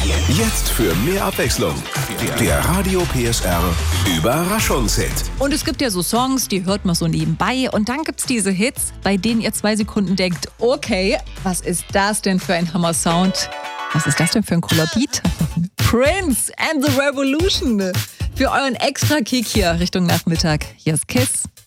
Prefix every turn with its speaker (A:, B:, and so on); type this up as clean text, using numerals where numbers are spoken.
A: Jetzt für mehr Abwechslung. Der Radio PSR Überraschungshit.
B: Und es gibt ja so Songs, die hört man so nebenbei. Und dann gibt's diese Hits, bei denen ihr 2 Sekunden denkt, okay, was ist das denn für ein Hammer-Sound? Was ist das denn für ein cooler Beat? Prince and the Revolution. Für euren Extra-Kick hier Richtung Nachmittag. Hier ist KISS.